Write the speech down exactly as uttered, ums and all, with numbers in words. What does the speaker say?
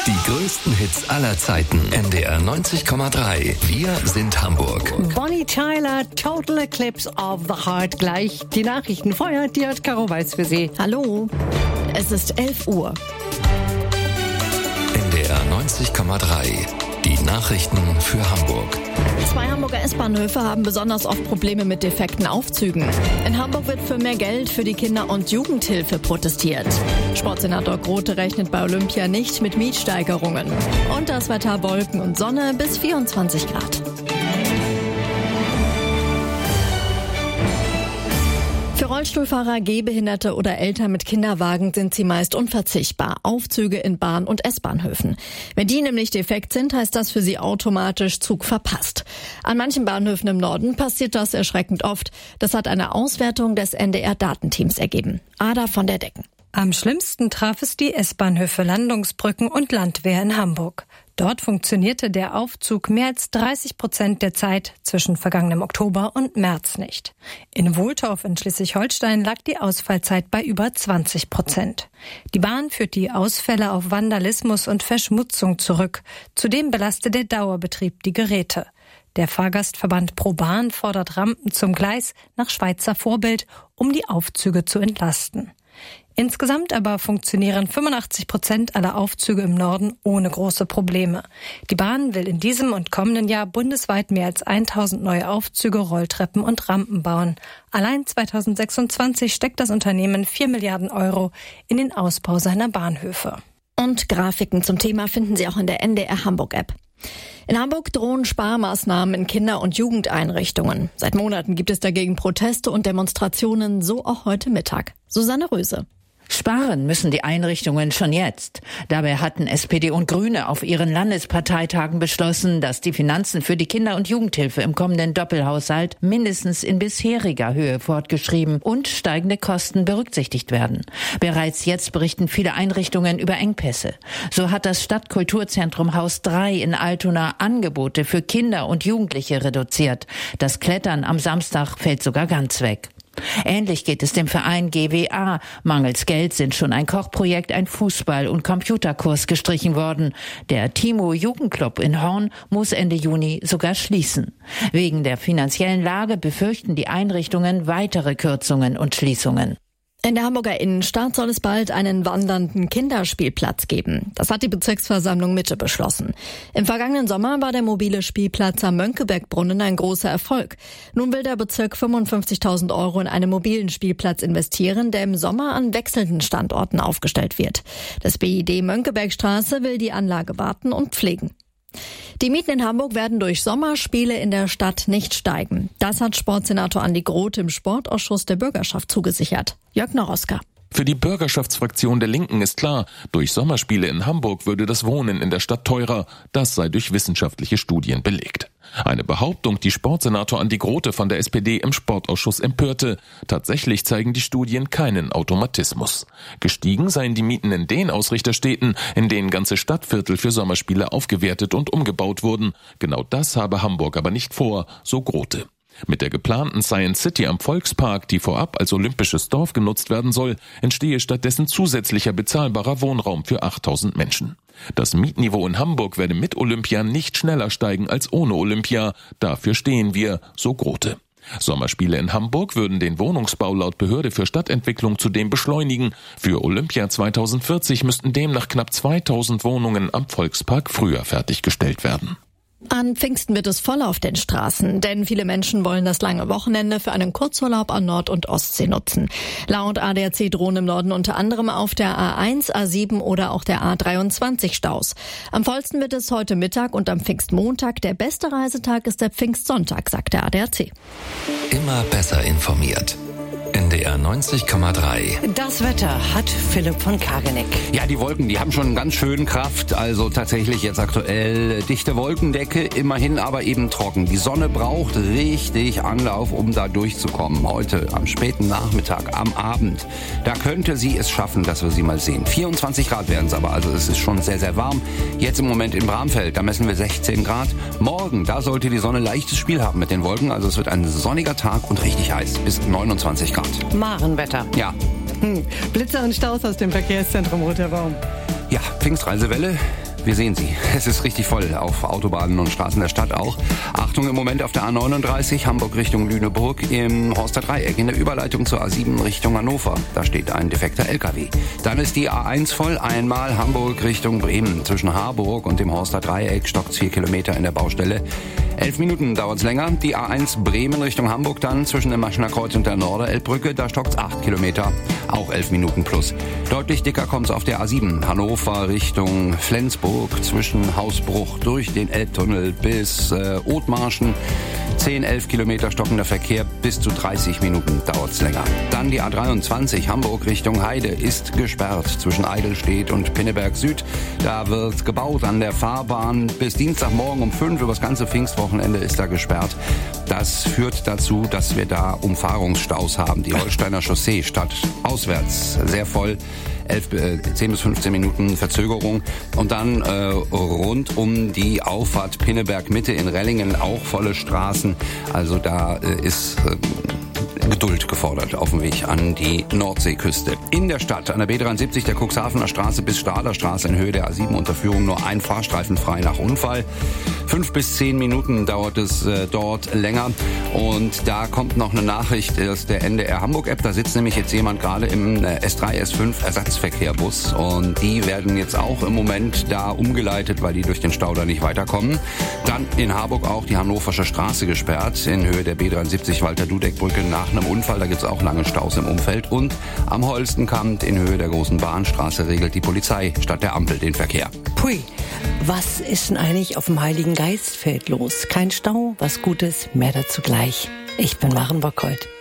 Die größten Hits aller Zeiten. N D R neunzig Komma drei. Wir sind Hamburg. Bonnie Tyler, Total Eclipse of the Heart. Gleich die Nachrichten. Vorher, die hat Caro Weiß für Sie. Hallo, es ist elf Uhr. N D R neunzig Komma drei. Die Nachrichten für Hamburg. Zwei Hamburger S-Bahnhöfe haben besonders oft Probleme mit defekten Aufzügen. In Hamburg wird für mehr Geld für die Kinder- und Jugendhilfe protestiert. Sportsenator Grote rechnet bei Olympia nicht mit Mietsteigerungen. Und das Wetter: Wolken und Sonne bis vierundzwanzig Grad. Für Rollstuhlfahrer, Gehbehinderte oder Eltern mit Kinderwagen sind sie meist unverzichtbar. Aufzüge in Bahn- und S-Bahnhöfen. Wenn die nämlich defekt sind, heißt das für sie automatisch Zug verpasst. An manchen Bahnhöfen im Norden passiert das erschreckend oft. Das hat eine Auswertung des N D R-Datenteams ergeben. Ada von der Decken. Am schlimmsten traf es die S-Bahnhöfe Landungsbrücken und Landwehr in Hamburg. Dort funktionierte der Aufzug mehr als dreißig Prozent der Zeit zwischen vergangenem Oktober und März nicht. In Wohltorf in Schleswig-Holstein lag die Ausfallzeit bei über zwanzig Prozent. Die Bahn führt die Ausfälle auf Vandalismus und Verschmutzung zurück. Zudem belastet der Dauerbetrieb die Geräte. Der Fahrgastverband ProBahn fordert Rampen zum Gleis nach Schweizer Vorbild, um die Aufzüge zu entlasten. Insgesamt aber funktionieren fünfundachtzig Prozent aller Aufzüge im Norden ohne große Probleme. Die Bahn will in diesem und kommenden Jahr bundesweit mehr als tausend neue Aufzüge, Rolltreppen und Rampen bauen. Allein zweitausendsechsundzwanzig steckt das Unternehmen vier Milliarden Euro in den Ausbau seiner Bahnhöfe. Und Grafiken zum Thema finden Sie auch in der N D R Hamburg-App. In Hamburg drohen Sparmaßnahmen in Kinder- und Jugendeinrichtungen. Seit Monaten gibt es dagegen Proteste und Demonstrationen, so auch heute Mittag. Susanne Röse. Sparen müssen die Einrichtungen schon jetzt. Dabei hatten S P D und Grüne auf ihren Landesparteitagen beschlossen, dass die Finanzen für die Kinder- und Jugendhilfe im kommenden Doppelhaushalt mindestens in bisheriger Höhe fortgeschrieben und steigende Kosten berücksichtigt werden. Bereits jetzt berichten viele Einrichtungen über Engpässe. So hat das Stadtkulturzentrum Haus drei in Altona Angebote für Kinder und Jugendliche reduziert. Das Klettern am Samstag fällt sogar ganz weg. Ähnlich geht es dem Verein G W A. Mangels Geld sind schon ein Kochprojekt, ein Fußball- und Computerkurs gestrichen worden. Der Timo Jugendclub in Horn muss Ende Juni sogar schließen. Wegen der finanziellen Lage befürchten die Einrichtungen weitere Kürzungen und Schließungen. In der Hamburger Innenstadt soll es bald einen wandernden Kinderspielplatz geben. Das hat die Bezirksversammlung Mitte beschlossen. Im vergangenen Sommer war der mobile Spielplatz am Mönckebergbrunnen ein großer Erfolg. Nun will der Bezirk fünfundfünfzigtausend Euro in einen mobilen Spielplatz investieren, der im Sommer an wechselnden Standorten aufgestellt wird. Das B I D Mönckebergstraße will die Anlage warten und pflegen. Die Mieten in Hamburg werden durch Sommerspiele in der Stadt nicht steigen. Das hat Sportsenator Andi Grote im Sportausschuss der Bürgerschaft zugesichert. Jörg Noroska. Für die Bürgerschaftsfraktion der Linken ist klar, durch Sommerspiele in Hamburg würde das Wohnen in der Stadt teurer. Das sei durch wissenschaftliche Studien belegt. Eine Behauptung, die Sportsenator Andi Grote von der S P D im Sportausschuss empörte. Tatsächlich zeigen die Studien keinen Automatismus. Gestiegen seien die Mieten in den Ausrichterstädten, in denen ganze Stadtviertel für Sommerspiele aufgewertet und umgebaut wurden. Genau das habe Hamburg aber nicht vor, so Grote. Mit der geplanten Science City am Volkspark, die vorab als olympisches Dorf genutzt werden soll, entstehe stattdessen zusätzlicher bezahlbarer Wohnraum für achttausend Menschen. Das Mietniveau in Hamburg werde mit Olympia nicht schneller steigen als ohne Olympia. Dafür stehen wir, so Grote. Sommerspiele in Hamburg würden den Wohnungsbau laut Behörde für Stadtentwicklung zudem beschleunigen. Für Olympia zweitausendvierzig müssten demnach knapp zweitausend Wohnungen am Volkspark früher fertiggestellt werden. An Pfingsten wird es voll auf den Straßen, denn viele Menschen wollen das lange Wochenende für einen Kurzurlaub an Nord- und Ostsee nutzen. Laut A D A C drohen im Norden unter anderem auf der A eins, A sieben oder auch der A dreiundzwanzig Staus. Am vollsten wird es heute Mittag und am Pfingstmontag. Der beste Reisetag ist der Pfingstsonntag, sagt der A D A C. Immer besser informiert. N D R neunzig Komma drei. Das Wetter hat Philipp von Kageneck. Ja, die Wolken, die haben schon ganz schön Kraft. Also tatsächlich jetzt aktuell dichte Wolkendecke, immerhin aber eben trocken. Die Sonne braucht richtig Anlauf, um da durchzukommen. Heute am späten Nachmittag, am Abend. Da könnte sie es schaffen, dass wir sie mal sehen. vierundzwanzig Grad werden es aber, also es ist schon sehr, sehr warm. Jetzt im Moment in Bramfeld, da messen wir sechzehn Grad. Morgen, da sollte die Sonne leichtes Spiel haben mit den Wolken. Also es wird ein sonniger Tag und richtig heiß, bis neunundzwanzig Grad. Marenwetter. Ja. Hm. Blitzer und Staus aus dem Verkehrszentrum Roter Baum. Ja, Pfingstreisewelle. wir sehen sie. Es ist richtig voll auf Autobahnen und Straßen der Stadt auch. Achtung im Moment auf der A neununddreißig, Hamburg Richtung Lüneburg im Horster Dreieck. In der Überleitung zur A sieben Richtung Hannover. Da steht ein defekter L K W. Dann ist die A eins voll. Einmal Hamburg Richtung Bremen. Zwischen Harburg und dem Horster Dreieck stockt's vier Kilometer in der Baustelle. Elf Minuten dauert's länger. Die A eins Bremen Richtung Hamburg dann zwischen dem Maschener Kreuz und der Norderelbbrücke. Da stockt's acht Kilometer. Auch elf Minuten plus. Deutlich dicker kommt's auf der A sieben. Hannover Richtung Flensburg. Zwischen Hausbruch durch den Elbtunnel bis äh, Othmarschen. zehn, elf Kilometer stockender Verkehr, bis zu dreißig Minuten dauert's länger. Dann die A dreiundzwanzig, Hamburg Richtung Heide, ist gesperrt zwischen Eidelstedt und Pinneberg Süd. Da wird gebaut an der Fahrbahn. Bis Dienstagmorgen um fünf, übers ganze Pfingstwochenende ist da gesperrt. Das führt dazu, dass wir da Umfahrungsstaus haben. Die Holsteiner Chaussee statt auswärts sehr voll. elf, äh, zehn bis fünfzehn Minuten Verzögerung. Und dann äh, rund um die Auffahrt Pinneberg Mitte in Rellingen auch volle Straßen. Also da äh, ist äh, Geduld gefordert auf dem Weg an die Nordseeküste. In der Stadt, an der B dreiundsiebzig, der Cuxhavener Straße bis Stahlerstraße in Höhe der A sieben Unterführung nur ein Fahrstreifen frei nach Unfall. Fünf bis zehn Minuten dauert es äh, dort länger. Und da kommt noch eine Nachricht aus der N D R Hamburg-App. Da sitzt nämlich jetzt jemand gerade im äh, S drei, S fünf Ersatzverkehrbus. Und die werden jetzt auch im Moment da umgeleitet, weil die durch den Stau da nicht weiterkommen. Dann in Harburg auch die Hannoversche Straße gesperrt in Höhe der B dreiundsiebzig Walter-Dudek-Brücke nach einem Unfall. Da gibt's auch lange Staus im Umfeld. Und am Holstenkamp in Höhe der großen Bahnstraße regelt die Polizei statt der Ampel den Verkehr. Pui, was ist denn eigentlich auf dem Heiligen Geistfeld los? Kein Stau, was Gutes, mehr dazu gleich. Ich bin Maren Bockholt.